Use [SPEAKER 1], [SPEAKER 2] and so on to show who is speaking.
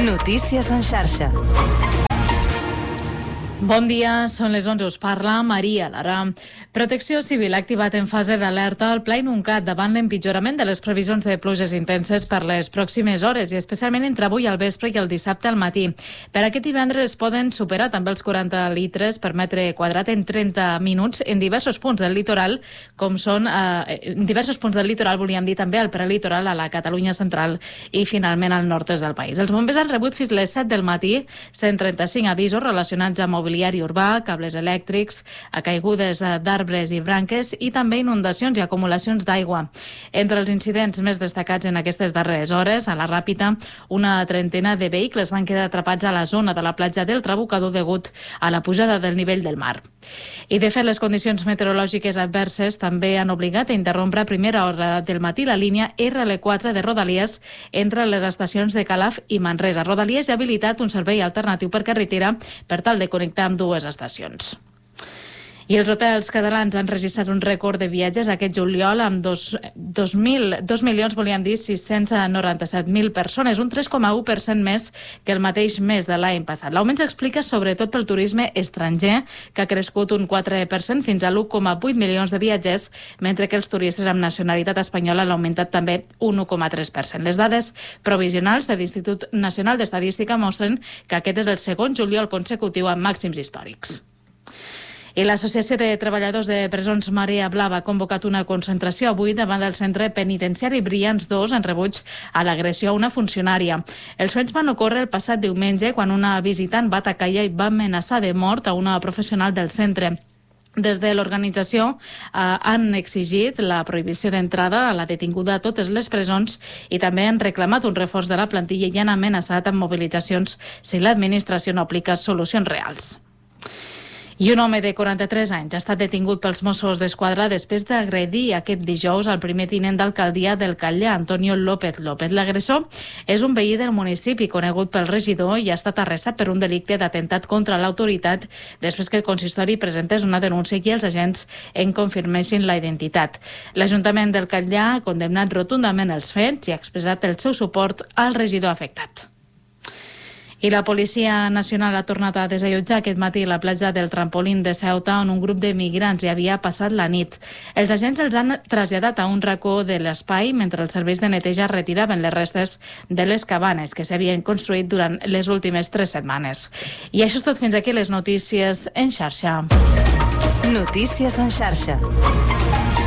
[SPEAKER 1] Notícies en xarxa.
[SPEAKER 2] Bon dia, són les 11, us parla Maria Lara. Protecció Civil ha activat en fase d'alerta el Pla Inuncat davant l'empitjorament de les previsions de pluges intenses per les pròximes hores i especialment entre avui al vespre i el dissabte al matí. Per aquest divendres poden superar també els 40 litres per metre quadrat en 30 minuts en diversos punts del litoral, com són en diversos punts del litoral, volíem dir també al prelitoral, a la Catalunya central i finalment al nord-est del país. Els bombers han rebut fins les 7 del matí 135 avisos relacionats amb mobiliari urbà, cables elèctrics, a caigudes d'arbres i branques i també inundacions i acumulacions d'aigua. Entre els incidents més destacats en aquestes darreres hores, a la Ràpita, una trentena de vehicles van quedar atrapats a la zona de la platja del Trabucador degut a la pujada del nivell del mar. I de fet, les condicions meteorològiques adverses també han obligat a interrompre a primera hora del matí la línia RL4 de Rodalies entre les estacions de Calaf i Manresa. Rodalies ha habilitat un servei alternatiu per carretera per tal de connectar amb dues estacions. I els hotels catalans han registrat un rècord de viatges aquest juliol amb 2.697.000 persones, un 3,1% més que el mateix mes de l'any passat. L'augment s'explica sobretot pel turisme estranger, que ha crescut un 4% fins a 1,8 milions de viatgers, mentre que els turistes amb nacionalitat espanyola han augmentat també un 1,3%. Les dades provisionals de l'Institut Nacional d'Estadística mostren que aquest és el segon juliol consecutiu amb màxims històrics. I l'Associació de Treballadors de Presons Marea Blava ha convocat una concentració avui davant del centre penitenciari Brians 2 en rebuig a l'agressió a una funcionària. Els fets van ocórrer el passat diumenge quan una visitant va atacar i va amenaçar de mort a una professional del centre. Des de l'organització han exigit la prohibició d'entrada a la detinguda a totes les presons i també han reclamat un reforç de la plantilla i han amenaçat amb mobilitzacions si l'administració no aplica solucions reals. I un home de 43 anys ha estat detingut pels Mossos d'Esquadra després d'agredir aquest dijous al primer tinent d'alcaldia del Catllar, Antonio López López. L'agressor és un veí del municipi conegut pel regidor i ha estat arrestat per un delicte d'atemptat contra l'autoritat després que el consistori presentés una denúncia i els agents en confirmessin la identitat. L'Ajuntament del Catllar ha condemnat rotundament els fets i ha expressat el seu suport al regidor afectat. I la Policia Nacional ha tornat a desallotjar aquest matí la platja del Trampolín de Ceuta, on un grup de migrants hi havia passat la nit. Els agents els han traslladat a un racó de l'espai mentre els serveis de neteja retiraven les restes de les cabanes que s'havien construït durant les últimes 3 setmanes. I això és tot fins aquí les notícies en xarxa.
[SPEAKER 1] Notícies en xarxa.